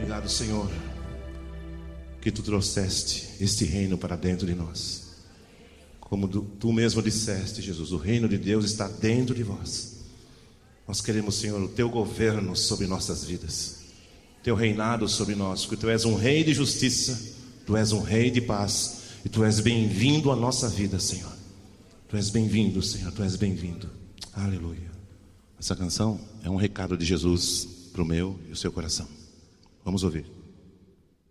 Obrigado, Senhor, que Tu trouxeste este reino para dentro de nós. Como Tu mesmo disseste, Jesus, o reino de Deus está dentro de vós. Nós queremos, Senhor, o Teu governo sobre nossas vidas, Teu reinado sobre nós, porque Tu és um rei de justiça, Tu és um rei de paz, e Tu és bem-vindo à nossa vida, Senhor. Tu és bem-vindo, Senhor, Tu és bem-vindo. Aleluia. Essa canção é um recado de Jesus para o meu e o seu coração. Vamos ouvir.